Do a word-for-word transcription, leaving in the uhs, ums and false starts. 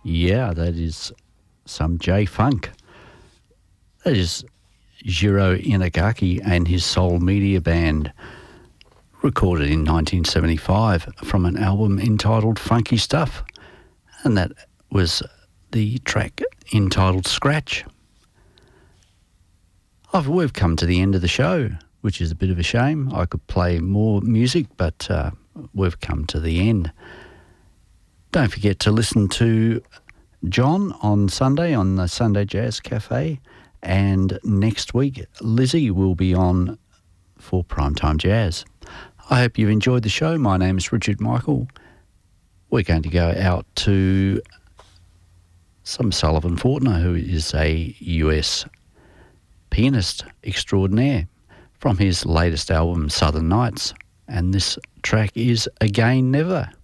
Yeah, that is some J-Funk. That is Jiro Inagaki and his Soul Media Band, recorded in nineteen seventy-five from an album entitled Funky Stuff, and that was the track entitled Scratch. I've, we've come to the end of the show, which is a bit of a shame. I could play more music, but uh, we've come to the end. Don't forget to listen to John on Sunday on the Sunday Jazz Cafe, and next week Lizzie will be on for Primetime Jazz. I hope you've enjoyed the show. My name is Richard Michael. We're going to go out to some Sullivan Fortner, who is a U S pianist extraordinaire, from his latest album Southern Nights, and this track is Again Never.